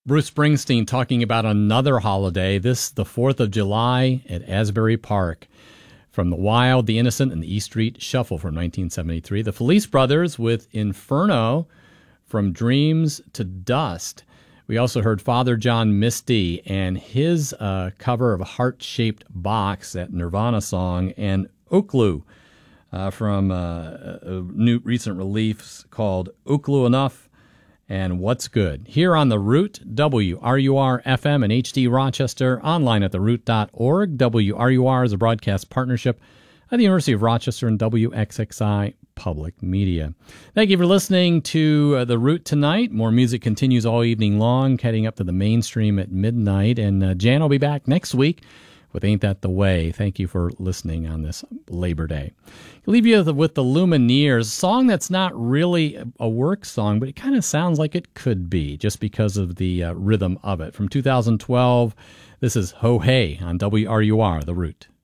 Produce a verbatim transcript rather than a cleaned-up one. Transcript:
Bruce Springsteen talking about another holiday, this the fourth of July at Asbury Park. From The Wild, The Innocent, and the E Street Shuffle from nineteen seventy-three. The Felice Brothers with Inferno from Dreams to Dust. We also heard Father John Misty and his uh, cover of a Heart-Shaped Box, that Nirvana song, and Okloo uh, from uh, a new recent release called Okloo Enough and What's Good. Here on The Root, W R U R F M and H D Rochester, online at the root dot org. W R U R is a broadcast partnership at the University of Rochester and W X X I Public Media. Thank you for listening to uh, The Root tonight. More music continues all evening long, heading up to the mainstream at midnight. And uh, Jan will be back next week with Ain't That the Way. Thank you for listening on this Labor Day. I'll leave you with the Lumineers, a song that's not really a work song, but it kind of sounds like it could be just because of the uh, rhythm of it. From two thousand twelve, this is Ho Hey on W R U R, The Root.